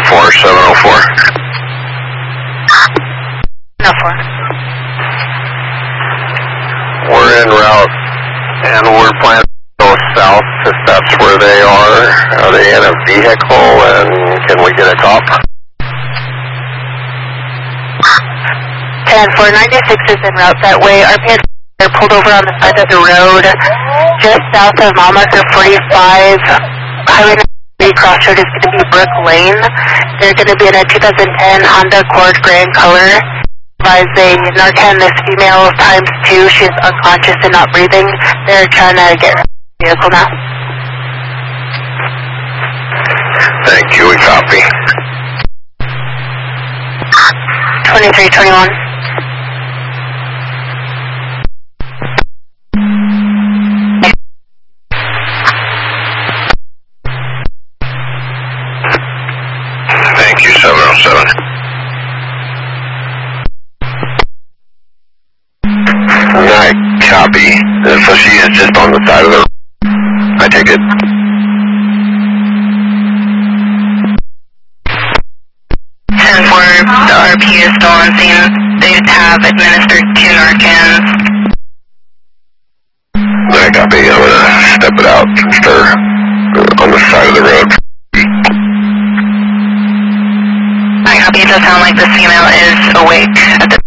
704. 704. We're en route, and we're planning to go south if that's where they are. Are they in a vehicle, and can we get a cop? 10-496 is en route that way. Our pairs are pulled over on the side of the road, just south of mile marker 45. Highway 93 crossroad is going to be Brook Lane. They're going to be in a 2010 Honda Accord gray in color. Advising Narcan, this female ×2. She's unconscious and not breathing. They're trying to get her vehicle now. Thank you, we copy. 2321. Thank you, 707. Alright, copy. So she is just on the side of the road. I take it. 10-4, the RP is still on scene. They have administered 2 Narcans. I copy. I'm gonna step it out for on the side of the road. I copy. It does sound like this female is awake at the